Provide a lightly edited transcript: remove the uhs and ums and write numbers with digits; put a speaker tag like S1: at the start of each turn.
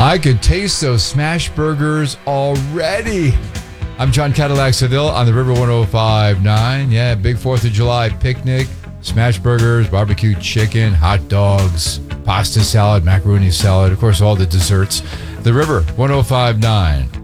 S1: I could taste those smash burgers already. I'm John Cadillac Seville on the River 105.9. Yeah, big 4th of July picnic. Smash burgers, barbecue chicken, hot dogs, pasta salad, macaroni salad, of course, all the desserts. The River 105.9.